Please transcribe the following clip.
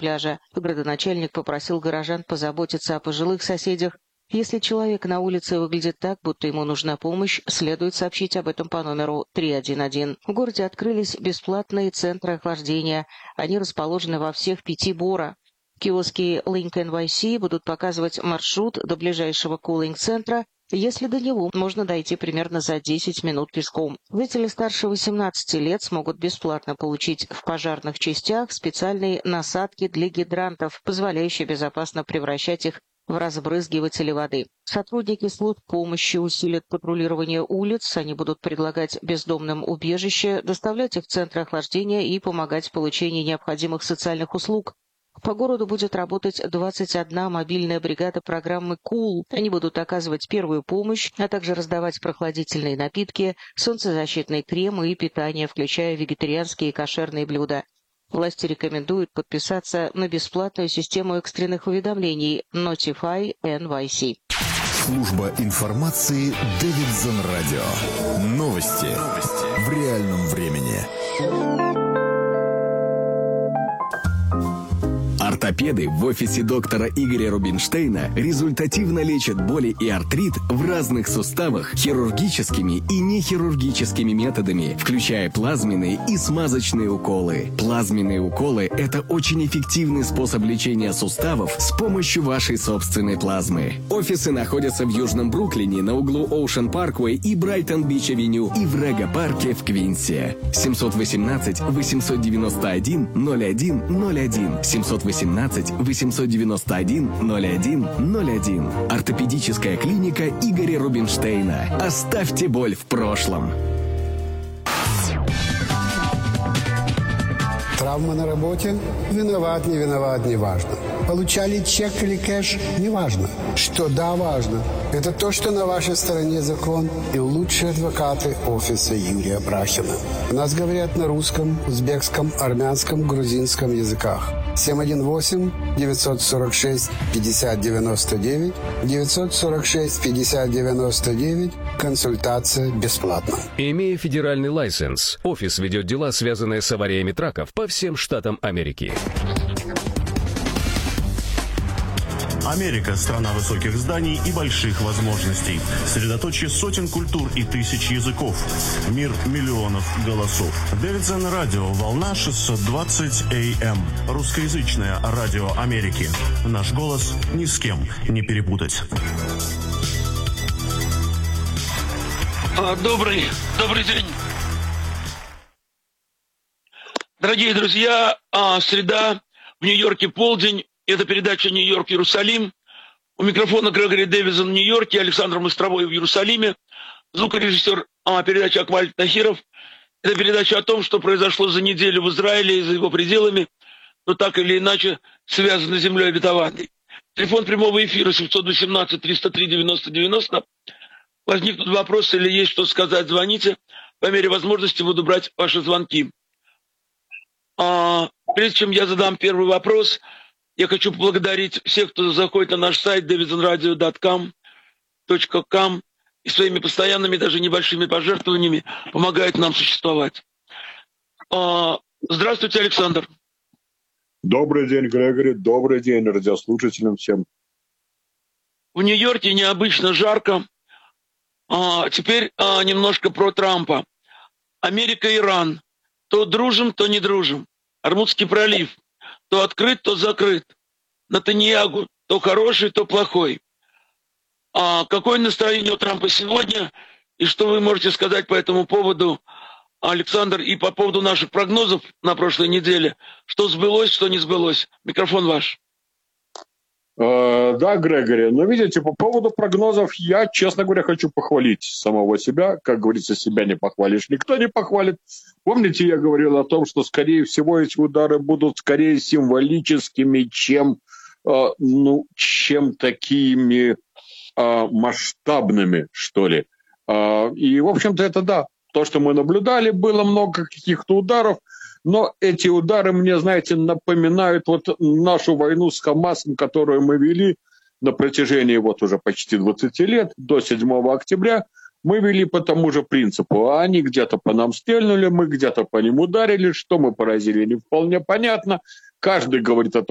пляжа. Градоначальник попросил горожан позаботиться о пожилых соседях. Если человек на улице выглядит так, будто ему нужна помощь, следует сообщить об этом по номеру 311. В городе открылись бесплатные центры охлаждения. Они расположены во всех 5 бора. Киоски Link NYC будут показывать маршрут до ближайшего кулинг-центра, если до него можно дойти примерно за 10 минут пешком. Жители старше 18 лет смогут бесплатно получить в пожарных частях специальные насадки для гидрантов, позволяющие безопасно превращать их в разбрызгиватели воды. Сотрудники служб помощи усилят патрулирование улиц, они будут предлагать бездомным убежище, доставлять их в центры охлаждения и помогать в получении необходимых социальных услуг. По городу будет работать 21 мобильная бригада программы «Cool». Они будут оказывать первую помощь, а также раздавать прохладительные напитки, солнцезащитные кремы и питание, включая вегетарианские и кошерные блюда. Власти рекомендуют подписаться на бесплатную систему экстренных уведомлений Notify NYC. Служба информации Дэвидсон Радио. Новости в реальном времени. Ортопеды в офисе доктора Игоря Рубинштейна результативно лечат боли и артрит в разных суставах хирургическими и нехирургическими методами, включая плазменные и смазочные уколы. Плазменные уколы – это очень эффективный способ лечения суставов с помощью вашей собственной плазмы. Офисы находятся в Южном Бруклине на углу Ocean Parkway и Брайтон-Бич-авеню и в Рега-парке в Квинсе. 718-891-0101. 718-891-0101. Ортопедическая клиника Игоря Рубинштейна. Оставьте боль в прошлом. Травма на работе? Виноват, не виноват, не важно. Получали чек или кэш? Не важно. Что да, важно. Это то, что на вашей стороне закон и лучшие адвокаты офиса Юрия Брахина. У нас говорят на русском, узбекском, армянском, грузинском языках. 718-946-5099, 946-5099, консультация бесплатна. Имея федеральный лайсенс, офис ведет дела, связанные с авариями траков по всем штатам Америки. Америка – страна высоких зданий и больших возможностей. Средоточие сотен культур и тысяч языков. Мир миллионов голосов. Дэвидсон Радио. Волна 620 АМ. Русскоязычное радио Америки. Наш голос ни с кем не перепутать. Добрый день. Дорогие друзья, среда, в Нью-Йорке полдень. Это передача «Нью-Йорк-Иерусалим». У микрофона Грегори Дэвидсон в Нью-Йорке, Александр Мостровой в Иерусалиме. Звукорежиссер передачи Акмаль Тахиров. Это передача о том, что произошло за неделю в Израиле и за его пределами, но так или иначе связано с землей обетованной. Телефон прямого эфира 718-303-90-90. Возникнут вопросы или есть что сказать, звоните. По мере возможности буду брать ваши звонки. Прежде чем я задам первый вопрос, я хочу поблагодарить всех, кто заходит на наш сайт davidsonradio.com и своими постоянными, даже небольшими пожертвованиями помогает нам существовать. Здравствуйте, Александр. Добрый день, Грегори. Добрый день радиослушателям всем. В Нью-Йорке необычно жарко. Теперь немножко про Трампа. Америка и Иран. То дружим, то не дружим. Ормузский пролив. То открыт, то закрыт. Нетаньяху то хороший, то плохой. Какое настроение у Трампа сегодня? И что вы можете сказать по этому поводу, Александр, и по поводу наших прогнозов на прошлой неделе? Что сбылось, что не сбылось? Микрофон ваш. Да, Грегори, но видите, по поводу прогнозов я, честно говоря, хочу похвалить самого себя. Как говорится, себя не похвалишь, никто не похвалит. Помните, я говорил о том, что, скорее всего, эти удары будут скорее символическими, чем такими масштабными, что ли. И, в общем-то, это да. То, что мы наблюдали, было много каких-то ударов, но эти удары мне, знаете, напоминают вот нашу войну с Хамасом, которую мы вели на протяжении вот уже почти 20 лет, до 7 октября. Мы вели по тому же принципу. Они где-то по нам стрельнули, мы где-то по ним ударили, что мы поразили, не вполне понятно. Каждый говорит о том,